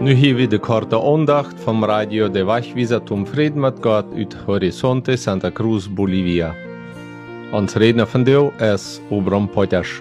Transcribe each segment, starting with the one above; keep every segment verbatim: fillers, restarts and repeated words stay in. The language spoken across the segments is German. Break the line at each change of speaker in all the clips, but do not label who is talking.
Nu hier weer de korte aandacht van Radio de Wachwieser zum Frieden mit Gott uit Horizonte Santa Cruz, Bolivia. Ons redner vandaag is Obram Potters.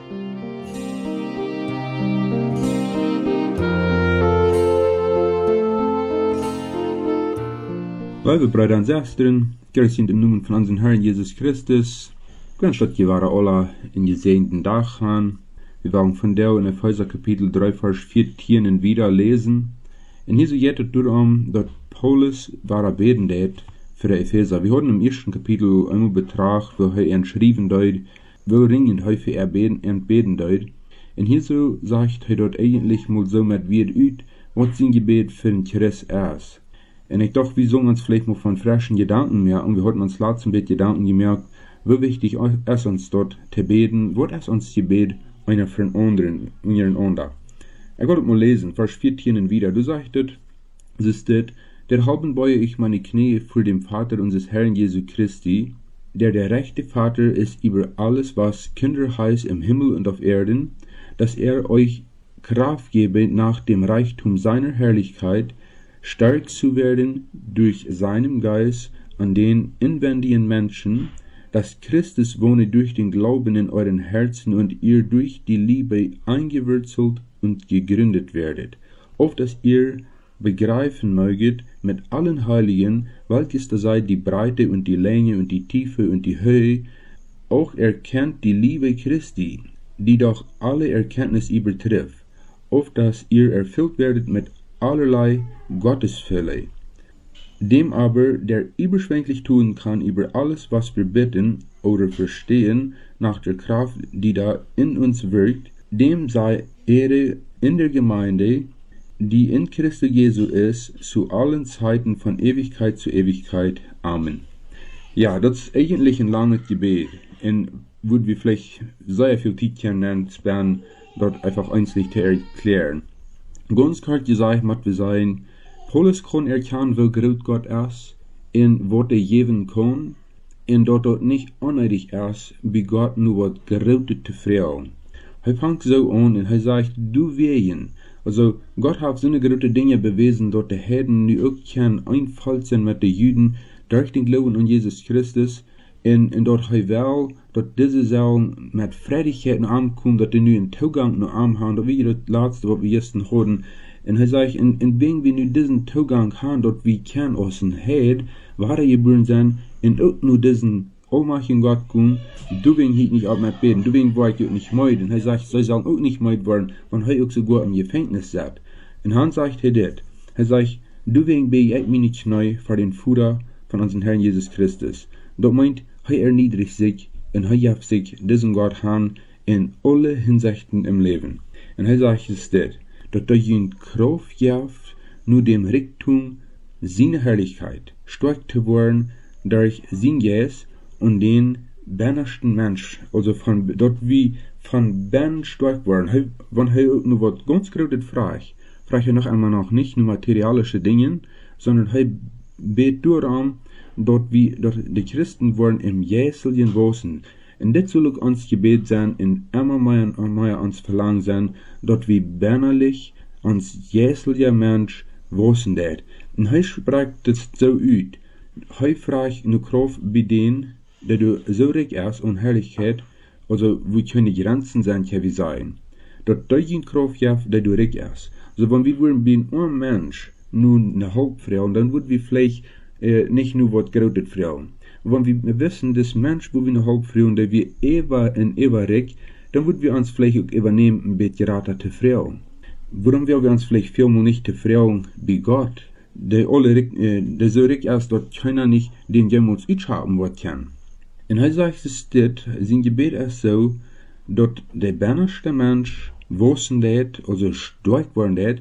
Liebe Brüder und Schwestern, grüß in dem Namen von unserem Herrn Jesus Christus. Ganz Gott gewahre alle in gesegneten Tag haben. Wir wollen von der in Epheser Kapitel drei, Vers vierzehn wieder lesen. Und hier so jettet darum, dass Paulus war beten det für die Epheser. Wir hatten im ersten Kapitel einmal Betrag, wo er entschrieben deut, wo ringend häufig er beten, beten deut. Und hier so sagt er dort eigentlich mal so mit wie es üt, was sein Gebet für den Christ ist. Und ich dachte, wir sollen uns vielleicht mal von frischen Gedanken mehr, und wir hatten uns letzten Bett Gedanken gemerkt, wie wichtig ist uns dort zu beten, was ist uns Gebet einer für den anderen, in ihren anderen. Ich wollte mal lesen, Vers vierzehn wieder. Du sagtest, es ist das, derhalben beuge ich meine Knie vor dem Vater unseres Herrn Jesu Christi, der der rechte Vater ist über alles, was Kinder heißt im Himmel und auf Erden, dass er euch Kraft gebe, nach dem Reichtum seiner Herrlichkeit stark zu werden durch seinen Geist an den inwendigen Menschen, dass Christus wohne durch den Glauben in euren Herzen und ihr durch die Liebe eingewurzelt und gegründet werdet, auf dass ihr begreifen möget mit allen Heiligen, welches da sei die Breite und die Länge und die Tiefe und die Höhe, auch erkennt die Liebe Christi, die doch alle Erkenntnis übertrifft, auf dass ihr erfüllt werdet mit allerlei Gottesfülle, dem aber, der überschwänglich tun kann über alles, was wir bitten oder verstehen, nach der Kraft, die da in uns wirkt, dem sei Ehre in der Gemeinde, die in Christus Jesu ist, zu allen Zeiten von Ewigkeit zu Ewigkeit. Amen. Ja, das ist eigentlich ein langes Gebet. Und würde wir vielleicht sehr viel Zeit können, sparen, dort einfach einzeln zu erklären. Ganz kurz gesagt, was wir sagen, Paulus kann erkennen, wie groß Gott ist, in was er geben kann, und dort dort nicht unnötig ist, wie Gott nur was Großes zu fragen. Er fängt so an und er sagt, du wehen. Also, Gott hat so eine große Dinge bewiesen, dort die Heiden nu auch kein Einfall sind mit den Juden, durch den Glauben an Jesus Christus, und, und dort er will, dort diese Sachen mit Freudigkeit noch ankommen, dort die nu einen Zugang noch haben, dort wie das letzte, was wir gestern hatten. Und er sagt, in, in wenn wir nu diesen Zugang haben, dort wir kennen aus dem Heid, wahre geboren sind, und auch nur diesen allmächtigen Gott kommen, du wegen hier nicht auch mit beten, du wegen wollt ihr nicht meiden. Er sagt, sie sollen auch nicht meid werden, wenn er auch sogar im Gefängnis sitzt. Und dann sagt er das. Er sagt, du wegen bin ich mir nicht neu vor den Futter von unserem Herrn Jesus Christus. Dort meint, er erniedrigt sich und er jaft sich diesen Gott an in alle Hinsichten im Leben. Und er sagt es das, dass durch ihn Kraft jaft, nur dem Reichtum seiner Herrlichkeit stark zu werden durch sein Geist und den bennersten Mensch, also von dort wie von Ben stark werden. Wenn er nur was ganz Großes fragt, fragt er noch einmal noch nicht nur materialische Dinge, sondern er bet darum, dort wie dort die Christen wollen im jäseligen Wosen. Und das soll auch uns Gebet sein, in immer mehr und mehr uns Verlangen sein, dort wie bennerlich uns jäseliger Mensch wosen det. Und er spricht das so ut. Er fragt nur Kraft bei denen, der du so reich ist und Herrlichkeit, also wo keine Grenzen sein, wie sein. Dort durch ihn Kraft jaft, der du reich ist. Also wenn wir wollen, wie ein Mensch nur eine Hauptfrau, dann würden wir vielleicht äh, nicht nur was Großes fragen. Wenn wir wissen, dass Mensch, wo wir eine Hauptfrau, der wir ever und ever reich, dann würden wir uns vielleicht auch übernehmen, ein bisschen geraten zu fragen. Warum wir uns vielleicht vielmal nicht zu fragen wie Gott, der alle äh, der so reich ist, dort keiner nicht den jemals haben wird kann. Und er sagt es das, sein Gebet ist so, dass der bennerste Mensch wissen det, also stark werden det,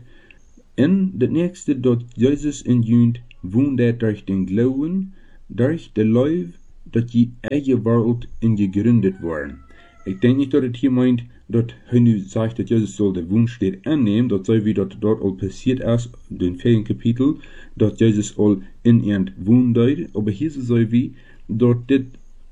und das nächste, dass Jesus in Jünd wohnt det durch den Glauben, durch den Leib, dass die eigene Welt in gegründet worden. Ich denke nicht, dass es hier meint, dass er nu sagt, dass Jesus soll den Wunsch steht annehmen, dass so wie das dort all passiert ist, den vierten Kapitel, dass Jesus all in ihren Wohn deut, aber hier so wie, dass das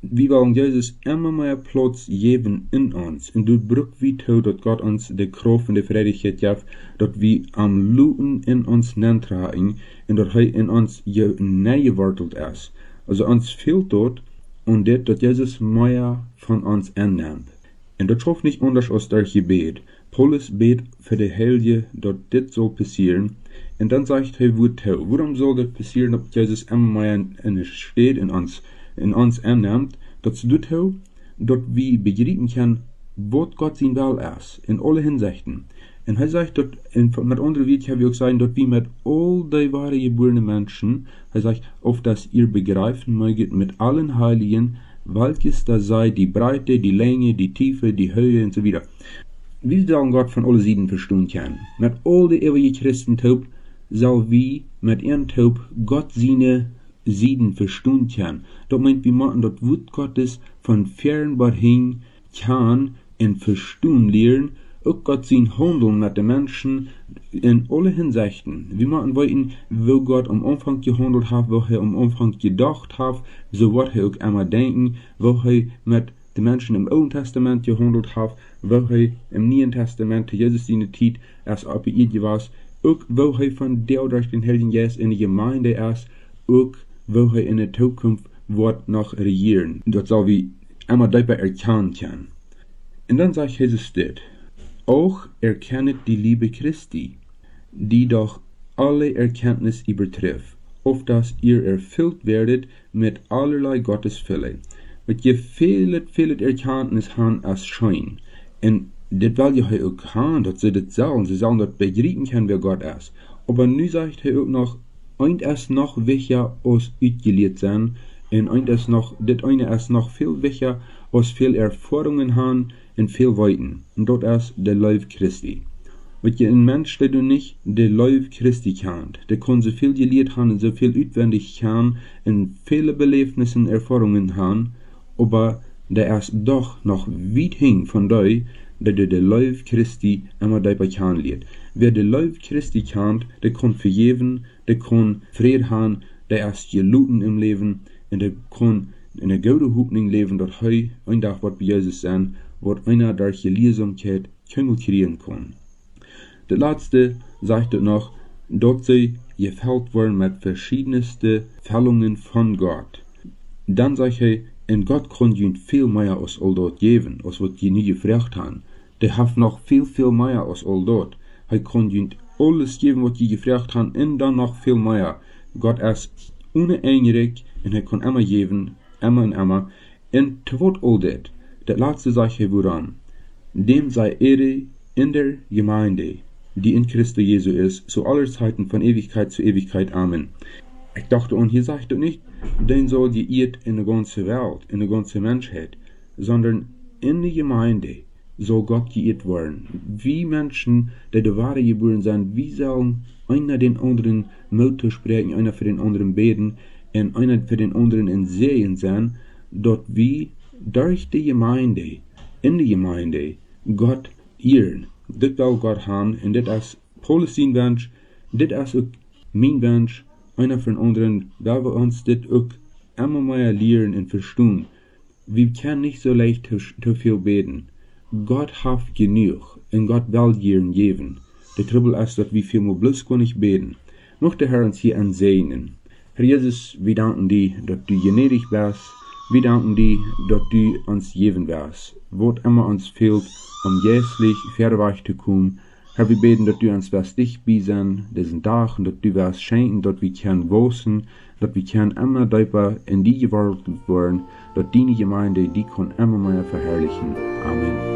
wir wollen Jesus immer mehr Platz geben in uns. Und du brauchst wie tau, dass Gott uns die Kraft und die Freudigkeit gibt, dass wir am Luten in uns nentragen und dass er in uns neigewurzelt ist. Also uns fehlt dort und das, dass Jesus mehr von uns annimmt. Und das schafft nicht anders als durch Gebet. Paulus bet für die Heilige, dass das soll passieren. Und dann sagt er, wo tau. Warum soll das passieren, dass Jesus immer mehr in der steht in uns, in uns annimmt, dass du tau, dass wir begreifen können, was Gott sein Will ist, in alle Hinsichten. Und er sagt, dass, in, mit anderen Worten kann ich auch sagen, dass wir mit all die wahren geborenen Menschen, er sagt, auf das ihr begreifen möget, mit allen Heiligen, welches da sei, die Breite, die Länge, die Tiefe, die Höhe und so weiter. Wir sollen Gott von allen Seiten verstehen können. Mit all die ewigen Christen taub, soll wir mit ihren taub Gott seine Seiten verstehen können. Das meint, wir machen das Wort Gottes von fern hin kann und verstehen lernen, auch Gott sein Handeln mit den Menschen in alle Hinsichten. Wir machen weiten, wo Gott am Anfang gehandelt hat, wo er am Anfang gedacht hat, so wird er auch immer denken, wo er mit den Menschen im Alten Testament gehandelt hat, wo er im Neuen Testament, Jesus seine Zeit, als ob er etwas, auch wo er von der durch den Heiligen Geist in der Gemeinde ist, auch wo er in der Zukunft wird noch regieren. Das soll wir immer dabei erkennen können. Und dann sagt Jesus das, auch erkennet die Liebe Christi, die doch alle Erkenntnis übertrifft, auf dass ihr erfüllt werdet mit allerlei Gottesfülle. Mit je vielet, vielet Erkenntnis haben als Schein. Und das will ja auch haben, dass sie das sagen, sie sollen das begreifen können, wer Gott ist. Aber nu sagt er auch noch, eint ist noch wichtiger als ausgelehrt sein, und eint ist noch, das eine ist noch viel wichtiger als viel Erfahrungen haben und viel Weiten. Und dort ist der Leib Christi. Weil je ein Mensch, der du nicht der Leib Christi kennt, der kann so viel gelehrt haben und so viel auswendig kann und viele Belebnisse und Erfahrungen haben, aber der ist doch noch weit hin von dir, der du der Leib Christi immer dabei kennenlernt. Wer der Leib Christi kennt, der kann vergeben, der kann Frieden haben, der ist geluten im Leben und der kann in der guten Hoffnung leben, dass er ein Tag wird bei Jesus sein, wo einer durch Gelehrsamkeit Küngel kriegen kann. Der letzte sagte noch, dass sie gefällt wurden mit verschiedensten Fällungen von Gott. Dann sagt er, in Gott kann ihnen viel mehr als all dort geben, als was sie nie gefragt haben. Der hat noch viel, viel mehr als all dort. Er kann ihnen alles geben, was sie gefragt haben, und dann noch viel mehr. Gott ist uneingerecht und er kann immer geben, immer und immer. Und trotz all das, der letzte Sache woran, dem sei Ehre in der Gemeinde, die in Christus Jesu ist, zu aller Zeiten von Ewigkeit zu Ewigkeit. Amen. Ich dachte, und hier sagt er nicht, den soll geehrt in der ganzen Welt, in der ganzen Menschheit, sondern in der Gemeinde soll Gott geehrt werden. Wie Menschen, die der wahre geboren sind, wie sollen einer den anderen Mut sprechen, einer für den anderen beten, und einer für den anderen in Sehen sein, dort wie durch die Gemeinde, in der Gemeinde, Gott ehren. Das will Gott haben, und das ist Paulus sein Wunsch, das ist auch mein Wunsch, einer von anderen, weil wir uns das auch immer mehr lernen und verstehen. Wir können nicht so leicht zu viel beten. Gott hat genug, und Gott will gern geben. Der Trouble ist, dass wir viel mehr bloß gar nicht beten. Möchte der Herr uns hier ansehen. Herr Jesus, wir danken dir, dass du gnädig bist. Wir danken dir, dass du uns geben wirst. Was immer uns fehlt, um jährlich vorwärts zu kommen. Herr, wir beten, dass du uns wirst dich sein, diesen Tag, und dass du wirst schenken, dass wir können wachsen, dass wir können immer tiefer in die gewandelt werden, dass deine Gemeinde, die kann immer mehr verherrlichen. Amen.